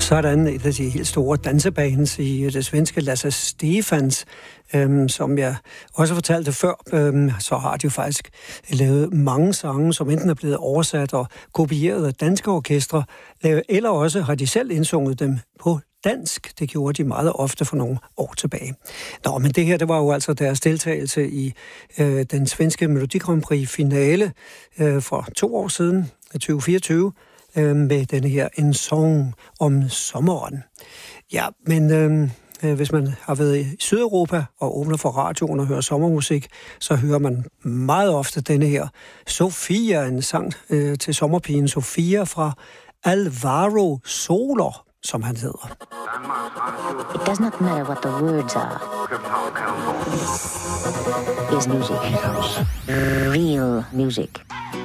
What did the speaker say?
Sådan et af de helt store dansebands i det svenske Lasse Stefans, som jeg også fortalte før, så har de jo faktisk lavet mange sange, som enten er blevet oversat og kopieret af danske orkestre, eller også har de selv indsunget dem på dansk. Det gjorde de meget ofte for nogle år tilbage. Nå, men det her, det var jo altså deres deltagelse i den svenske Melodi Grand Prix finale for 2 år siden, 2024, med denne her En Song om sommeren. Ja, men hvis man har været i Sydeuropa og åbner for radioen og hører sommermusik, så hører man meget ofte denne her Sofia, en sang til sommerpigen Sofia fra Alvaro Soler, som han hedder. It does not matter what the words are. Is music. Real music.